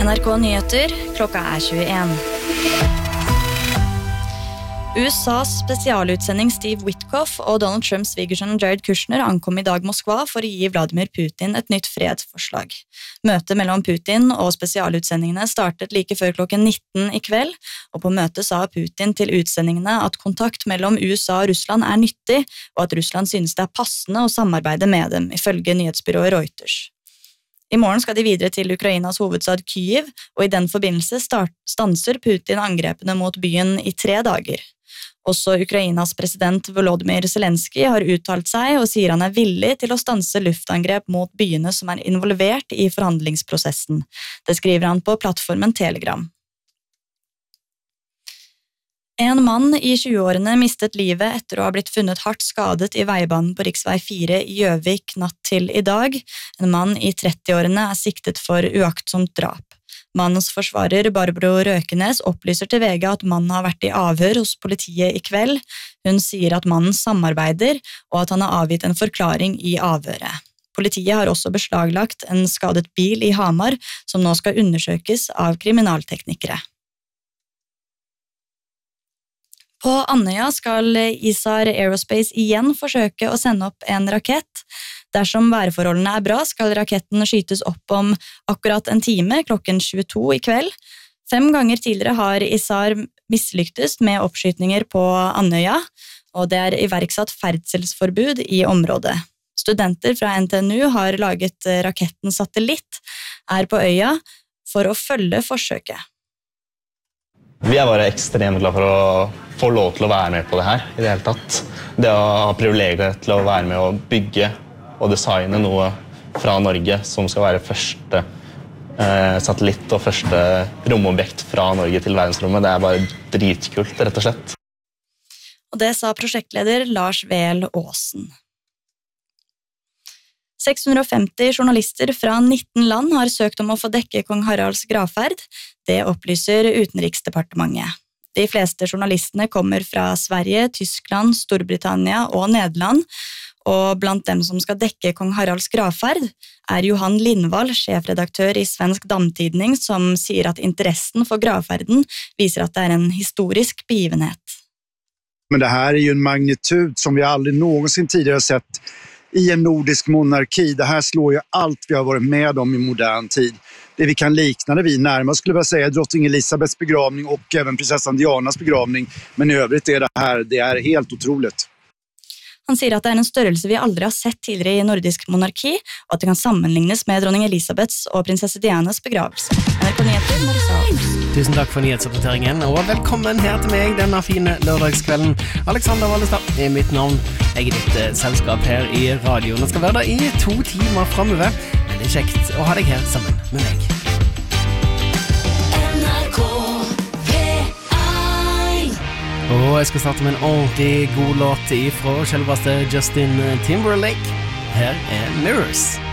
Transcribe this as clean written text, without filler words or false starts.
NRK Nyheter, klokka 21. USAs spesialutsending Steve Witkoff og Donald Trumps svigersønn Jared Kushner ankom i dag Moskva for å gi Vladimir Putin et nytt fredsforslag. Møtet mellom Putin og spesialutsendingene startet like før klokken 19 i kveld, og på møtet sa Putin til utsendingene at kontakt mellom USA og Russland er nyttig, og at Russland synes det er passende å samarbeide med dem, ifølge nyhetsbyrået Reuters. I morgen skal de videre til Ukrainas hovedstad Kyiv, og i den forbindelse stanser Putin angrepene mot byen i 3 dager. Også Ukrainas president Volodymyr Zelensky har uttalt seg og sier han er villig til å stanse luftangrep mot byene som er involvert i forhandlingsprosessen. Det skriver han på plattformen Telegram. En mann i 20-årene mistet livet etter å ha blitt funnet hardt skadet i veibanen på riksvei 4 i Gjøvik natt til i dag. En mann i 30-årene er siktet for uaktsomt drap. Mannens forsvarer Barbro Røkenes opplyser til VG at mannen har vært i avhør hos politiet i kveld. Hun sier at mannen samarbeider, og at han har avgitt en forklaring i avhøret. Politiet har også beslaglagt en skadet bil i Hamar, som nå skal undersøkes av kriminalteknikere. På Andøya skal ISAR Aerospace igjen forsøke å sende opp en rakett. Dersom værforholdene er bra, skal raketten skytes opp om akkurat en time klokken 22 i kveld. 5 ganger tidligere har ISAR mislyktes med oppskytninger på Andøya, og det er iverksatt ferdselsforbud i området. Studenter fra NTNU har laget raketten Satellitt, er på øya for å følge forsøket. Vi er bare ekstremt glad for å få lov til å være med på det her i det hele tatt. Det å ha privilegiet til å være med å bygge og designe noe fra Norge som skal være første satellitt og første romobjekt fra Norge til verdensrommet, det er bare dritkult, rett og slett. Og det sa prosjektleder Lars Vel Aasen. 650 journalister fra 19 land har søkt om å få dekke kong Haralds gravferd. Det opplyser Utenriksdepartementet. De fleste journalistene kommer fra Sverige, Tyskland, Storbritannia og Nederland, og blant dem som skal dekke kong Haralds gravferd er Johan Lindvall, sjefredaktør i Svensk Damtidning, som sier at interessen for gravferden viser at det er en historisk begivenhet. Men det her er jo en magnitud som vi aldri någonsin tidligere har sett i en nordisk monarki. Det här slår ju allt vi har varit med om i modern tid. Det vi kan likna det vi närmast skulle jag säga drottning Elisabeths begravning och även prinsessan Dianas begravning. Men i övrigt är det är helt otroligt. Han sier at det er en størrelse vi aldri har sett tidligere i nordisk monarki, og at det kan sammenlignes med dronning Elisabeths og prinsesse Dianas begravelse. NRK Nyheter, Marisa Aas. Tusen takk for nyhetsoppdateringen, og velkommen her til meg denne fine lørdagskvelden. Alexander Wallestad er mitt navn. Jeg er ditt selskap her i radioen og skal være der i 2 timer fremover. Men det er kjekt å ha deg her sammen med meg. Og jeg skal starte med en ordentlig god låt ifra selveste Justin Timberlake. Her er Mirrors.